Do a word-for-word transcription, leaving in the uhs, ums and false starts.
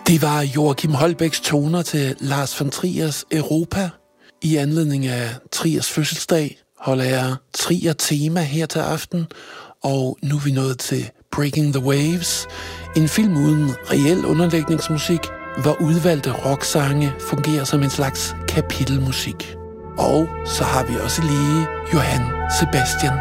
Det var Joachim Holbæks toner til Lars von Triers Europa. I anledning af Triers fødselsdag holder jeg Trier tema her til aften, og nu er vi nået til Breaking the Waves, en film uden reel underlægningsmusik, hvor udvalgte rocksange fungerer som en slags kapitelmusik. Og så har vi også lige Johann Sebastian